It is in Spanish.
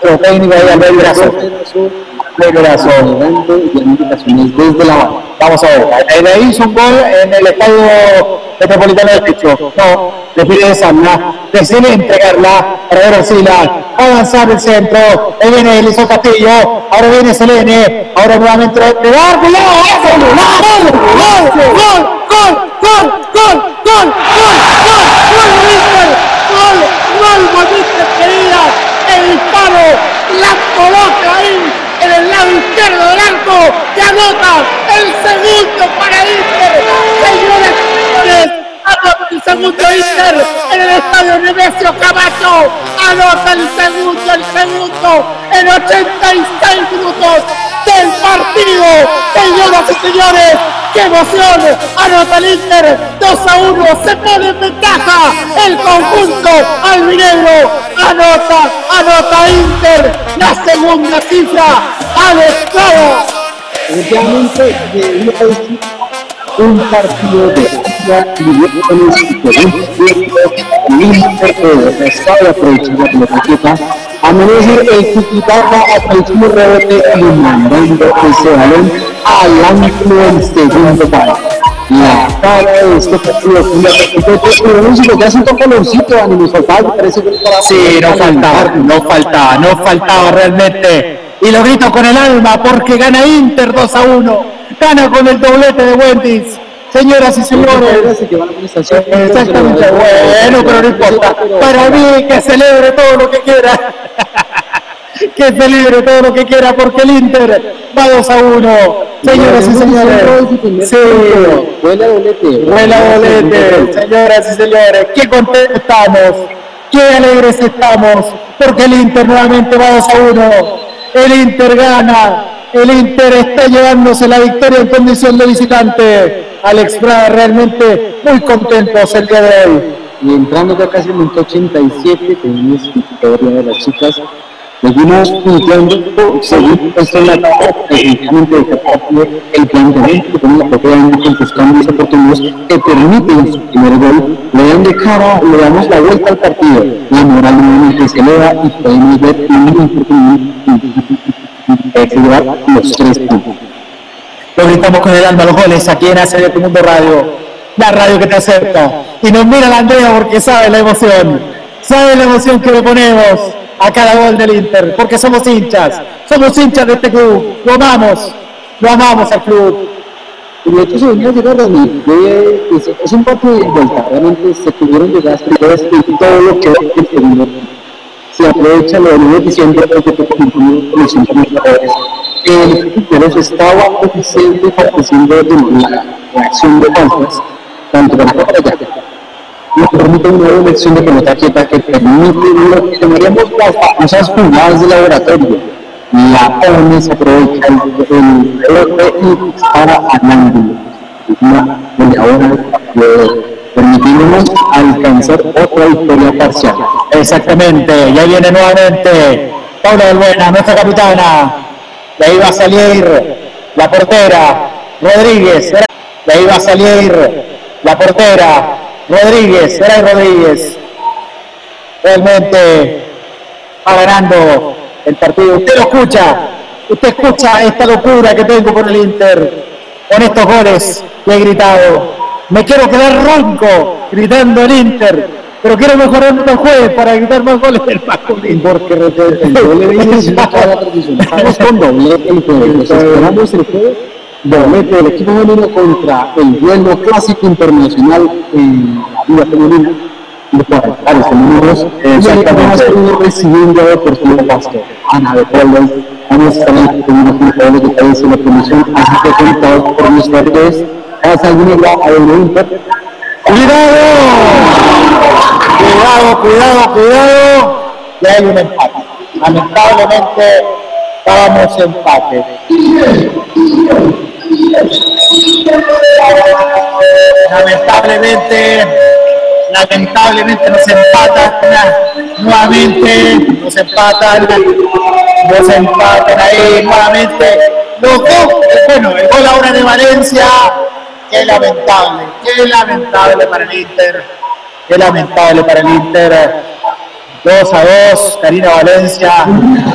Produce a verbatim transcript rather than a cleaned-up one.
nuestro técnico ahí, Albert Brazo. Brazo. Indicaciones desde la banda. Vamos a ver, el ahí hizo un gol en el estadio metropolitano de Pecho. No, le pide esa, decide entregarla para ver Arcila, avanzar el centro, ahí viene Eliseo Castillo, ahora viene Selene, ahora nuevamente le da, gol, gol, gol, gol, gol, gol, gol, gol, gol, gol, Manchester querida, el disparo, la coloca ahí en el lado izquierdo del arco, que anota el segundo para Inter, señores y señores, anota el segundo Inter en el estadio Nemesio Camacho, anota el segundo, el segundo en ochenta y seis minutos del partido, señoras y señores, ¡qué emoción! Anota el Inter, dos a uno, se pone en ventaja el conjunto albinegro, anota, anota Inter, la segunda cifra, Alex Cabo. Realmente un partido de el Inter estaba aprovechando la pelota, a menos el Titicaca aprovechó un rebote y mandando ese balón al ángulo del segundo palo. La cara de este partido fue una música, ya siento colorcito, Dani, nos faltaba, parece que para... Sí, no faltaba, no faltaba, no faltaba realmente. Y lo grito con el alma porque gana Inter dos a uno, gana con el doblete de Wendy's. Señoras y señores, exactamente, bueno, pero no importa, para mí que celebre todo lo que quiera, que celebre todo lo que quiera, porque el Inter va dos a uno, señoras y señores, sí, vuela doblete, vuela doblete, señoras y señores, qué contentos estamos, qué alegres estamos, porque el Inter nuevamente va dos a uno, el Inter gana, el Inter está llevándose la victoria en condición de visitante. Alex Prada, realmente muy contentos el día de hoy. Y entrando ya casi en el minuto ochenta y siete, tenemos victoria de las chicas. Seguimos puntuando, según esto en la tabla, precisamente de partido, el planteamiento que tiene la propia con sus cambios oportunos que permiten su primer gol, le dan de cara, le damos la vuelta al partido. La moral nuevamente se eleva y podemos ver un asegurar los tres puntos. Lo gritamos con el alma los goles aquí en A C D Tu Mundo Radio, la radio que te acerca. Y nos mira la Andrea porque sabe la emoción, sabe la emoción que le ponemos a cada gol del Inter, porque somos hinchas, somos hinchas de este club, lo amamos, lo amamos al club. Y de hecho se venía a llegar a mí, es un partido de vuelta, realmente se tuvieron llegadas primeras y todo lo que el segundo se aprovecha, lo venía diciendo desde que concluyó los jugadores. El equipo estaba oficialmente participando de la acción de faltas, tanto para acá para allá. Nos permite una nueva elección de pelota quieta que permite lo que llamaríamos las famosas jugadas de laboratorio. La O N se aprovecha el rebote y dispara al ángulo. Una goleadora permitiéndonos alcanzar otra victoria parcial. Exactamente, ya viene nuevamente Paula Valbuena, nuestra capitana. De ahí va a salir la portera Rodríguez, de ahí va a salir la portera Rodríguez, Saray Rodríguez. Realmente va ganando el partido. Usted lo escucha, usted escucha esta locura que tengo con el Inter, con estos goles que he gritado. Me quiero quedar ronco gritando el Inter, pero quiero mejorar el jueves para gritar más goles del Pacolín. Porque le dice toda la tradición. Estamos con doblete el jueves. Esperamos el jueves. Doblete del equipo femenino contra el duelo clásico internacional en la Liga Femenina. Claro, femeninos. Estamos recibiendo a Deportivo Pasto. Ana de Polvos. Vamos a estar en unos jugadores de país en la promoción. Así que conectados por nuestras redes. Pasa alguna a el Inter. ¡Cuidado! Cuidado, cuidado, cuidado. Ya hay un empate. Lamentablemente, estábamos empate. Lamentablemente, lamentablemente nos empatan nuevamente, nos empatan, nos empatan ahí nuevamente. Los dos, bueno, el gol ahora de Valencia, qué lamentable, qué lamentable para el Inter, qué lamentable para el Inter. dos a dos, Karina Valencia.